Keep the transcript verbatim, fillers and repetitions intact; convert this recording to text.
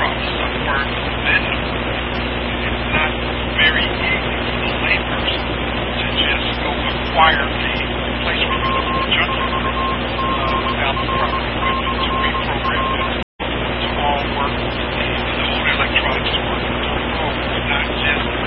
trucks of parts then it's not very easy for the layperson to just go acquire the replacement for the junkyard uh, without the proper equipment to